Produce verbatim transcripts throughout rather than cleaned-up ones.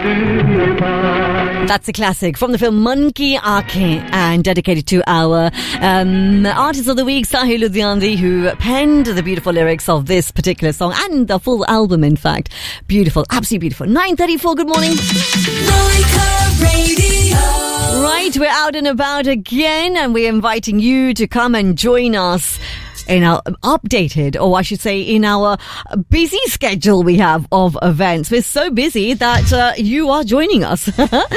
That's a classic from the film Man Ki Aankhein and dedicated to our um, artist of the week, Sahil Ludhianvi, who penned the beautiful lyrics of this particular song and the full album, in fact. Beautiful, absolutely beautiful. nine thirty-four, good morning. Right, we're out and about again and we're inviting you to come and join us in our updated, or I should say in our busy schedule we have of events. We're so busy that uh, you are joining us.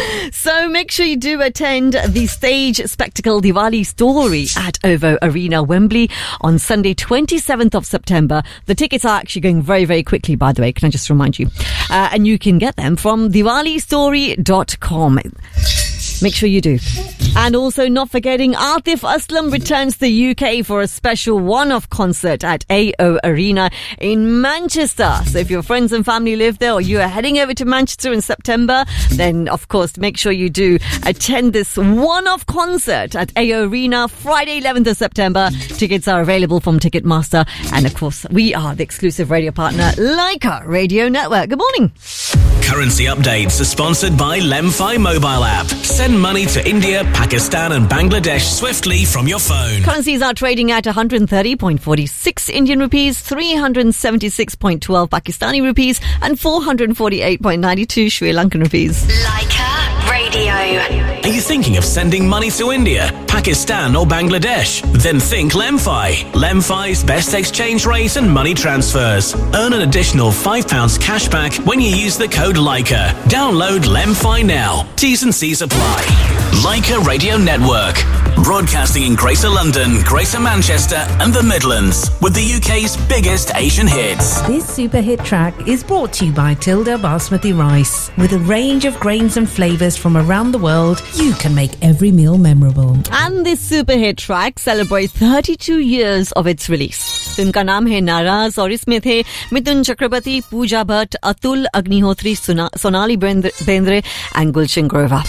So make sure you do attend the Stage Spectacle Diwali Story at OVO Arena, Wembley on Sunday twenty-seventh of September. The tickets are actually going very, very quickly, by the way. Can I just remind you? Uh, and you can get them from diwali story dot com. Make sure you do. And also not forgetting, Atif Aslam returns to the U K for a special one-off concert at A O Arena in Manchester. So if your friends and family live there or you are heading over to Manchester in September, then of course make sure you do attend this one-off concert at A O Arena Friday eleventh of September. Tickets are available from Ticketmaster. And of course, we are the exclusive radio partner, Leica Radio Network. Good morning. Currency updates are sponsored by Lemfi mobile app. Send money to India, Pakistan and Bangladesh swiftly from your phone. Currencies are trading at one hundred thirty point four six Indian rupees, three hundred seventy-six point one two Pakistani rupees and four hundred forty-eight point nine two Sri Lankan rupees. Leica Radio. Are you thinking of sending money to India, Pakistan or Bangladesh? Then think Lemfi. Lemfi's best exchange rate and money transfers. Earn an additional five pounds cash back when you use the code Leica. Download Lemfi now. T's and C's apply. Leica Radio Network. Broadcasting in Greater London, Greater Manchester and the Midlands with the U K's biggest Asian hits. This super hit track is brought to you by Tilda Basmati Rice. With a range of grains and flavours from around the world, you can make every meal memorable. And this super hit track celebrates thirty-two years of its release. Film का नाम है नाराज और इसमें थे Mithun Chakraborty, Pooja Bhatt, Atul Agnihotri, Sonali Bendre and Gulshan Grover.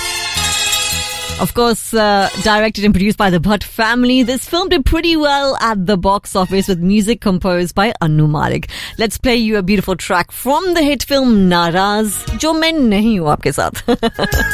Of course, uh, directed and produced by the Bhatt family, this film did pretty well at the box office with music composed by Anu Malik. Let's play you a beautiful track from the hit film Naraz, जो मैं नहीं हूँ आपके साथ.